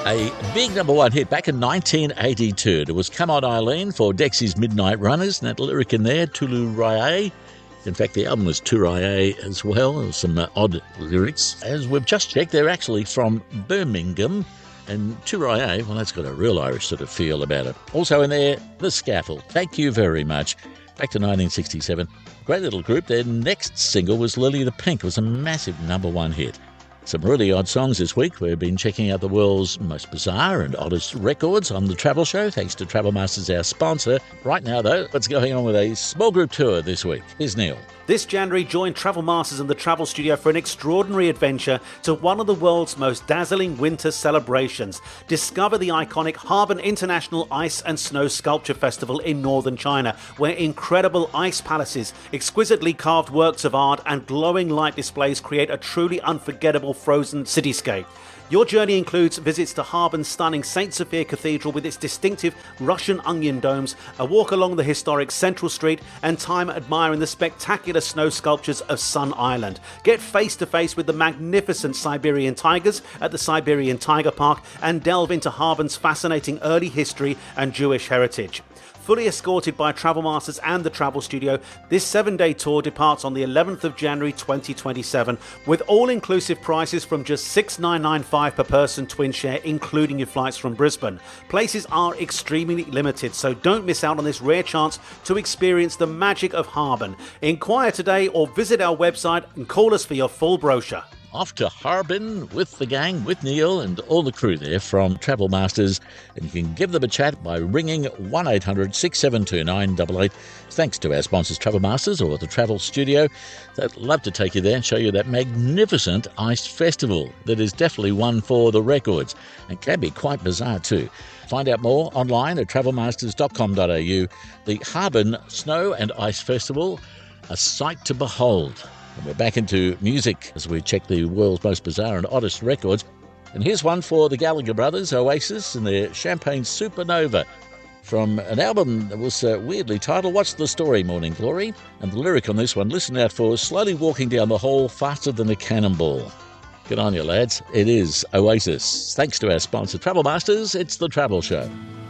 A big number one hit back in 1982. It was Come On Eileen for Dexy's Midnight Runners, and that lyric in there, Tulu Rye. In fact, the album was Turaye as well. There was some odd lyrics. As we've just checked, they're actually from Birmingham. And Turaye, well, that's got a real Irish sort of feel about it. Also in there, The Scaffold. Thank you very much. Back to 1967. Great little group. Their next single was Lily the Pink. It was a massive number one hit. Some really odd songs this week. We've been checking out the world's most bizarre and oddest records on The Travel Show, thanks to Travel Masters, our sponsor. Right now, though, what's going on with a small group tour this week? Here's Neil. This January, join Travel Masters and the Travel Studio for an extraordinary adventure to one of the world's most dazzling winter celebrations. Discover the iconic Harbin International Ice and Snow Sculpture Festival in northern China, where incredible ice palaces, exquisitely carved works of art and glowing light displays create a truly unforgettable frozen cityscape. Your journey includes visits to Harbin's stunning St. Sophia Cathedral with its distinctive Russian onion domes, a walk along the historic Central Street, and time admiring the spectacular snow sculptures of Sun Island. Get face to face with the magnificent Siberian tigers at the Siberian Tiger Park and delve into Harbin's fascinating early history and Jewish heritage. Fully escorted by Travel Masters and the Travel Studio, this 7-day tour departs on the 11th of January 2027 with all-inclusive prices from just $6,995 per person twin share, including your flights from Brisbane. Places are extremely limited, so don't miss out on this rare chance to experience the magic of Harbin. Inquire today or visit our website and call us for your full brochure. Off to Harbin with the gang, with Neil and all the crew there from Travel Masters. And you can give them a chat by ringing 1-800-672-988. Thanks to our sponsors, Travel Masters or the Travel Studio. They'd love to take you there and show you that magnificent ice festival that is definitely one for the records and can be quite bizarre too. Find out more online at travelmasters.com.au. The Harbin Snow and Ice Festival, a sight to behold. And we're back into music as we check the world's most bizarre and oddest records. And here's one for the Gallagher Brothers, Oasis, and their Champagne Supernova, from an album that was weirdly titled What's the Story, Morning Glory? And the lyric on this one, listen out for, slowly walking down the hall faster than a cannonball. Good on you, lads. It is Oasis. Thanks to our sponsor, Travel Masters, it's The Travel Show.